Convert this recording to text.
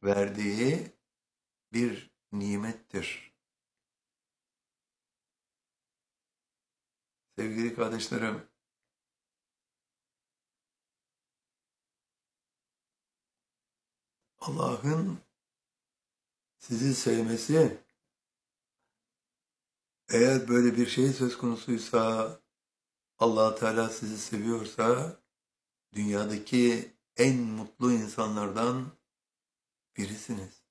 verdiği bir nimettir. Sevgili kardeşlerim, Allah'ın sizi sevmesi, eğer böyle bir şey söz konusuysa, Allah Teala sizi seviyorsa, dünyadaki en mutlu insanlardan birisiniz.